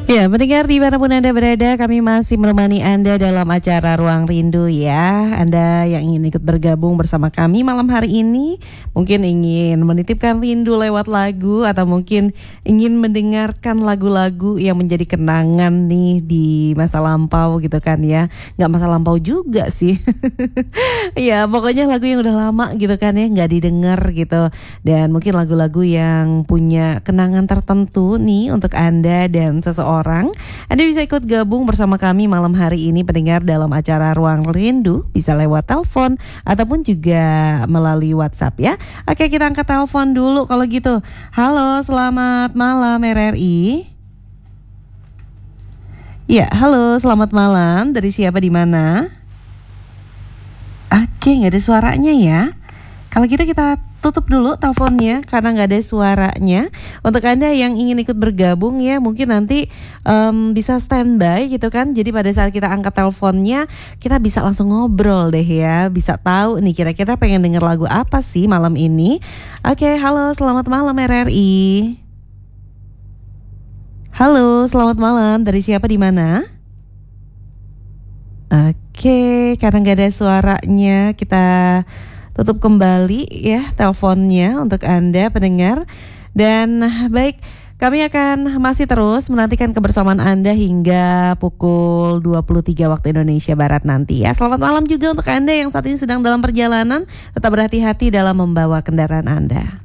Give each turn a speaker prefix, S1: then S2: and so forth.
S1: Ya, mendengar dimanapun Anda berada, kami masih menemani Anda dalam acara Ruang Rindu ya. Anda yang ingin ikut bergabung bersama kami malam hari ini, mungkin ingin menitipkan rindu lewat lagu, atau mungkin ingin mendengarkan lagu-lagu yang menjadi kenangan nih di masa lampau gitu kan ya. Nggak masa lampau juga sih. Ya, pokoknya lagu yang udah lama gitu kan ya, nggak didengar gitu. Dan mungkin lagu-lagu yang punya kenangan tertentu nih untuk Anda dan seseorang. Anda bisa ikut gabung bersama kami malam hari ini pendengar dalam acara Ruang Rindu, bisa lewat telepon ataupun juga melalui WhatsApp ya. Oke, kita angkat telepon dulu kalau gitu. Halo, selamat malam RRI. Ya, halo, selamat malam. Dari siapa di mana? Oke, nggak ada suaranya ya. Kalau gitu kita tutup dulu teleponnya karena nggak ada suaranya. Untuk Anda yang ingin ikut bergabung ya, mungkin nanti bisa standby gitu kan. Jadi pada saat kita angkat teleponnya, kita bisa langsung ngobrol deh ya. Bisa tahu nih kira-kira pengen denger lagu apa sih malam ini. Oke, halo, selamat malam RRI. Halo, selamat malam. Dari siapa di mana? Oke, karena nggak ada suaranya, kita tutup kembali ya teleponnya untuk Anda pendengar. Dan baik, kami akan masih terus menantikan kebersamaan Anda hingga pukul 23 waktu Indonesia Barat nanti ya. Selamat malam juga untuk Anda yang saat ini sedang dalam perjalanan. Tetap berhati-hati dalam membawa kendaraan Anda.